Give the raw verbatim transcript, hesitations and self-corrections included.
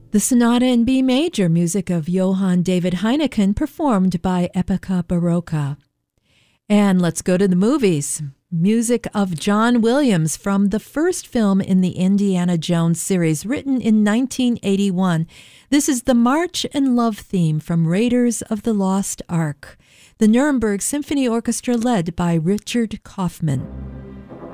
The Sonata in B Major, music of Johann David Heineken, performed by Epica Barocca. And let's go to the movies. Music of John Williams from the first film in the Indiana Jones series, written in nineteen eighty-one. This is the March and Love theme from Raiders of the Lost Ark. The Nuremberg Symphony Orchestra led by Richard Kaufman.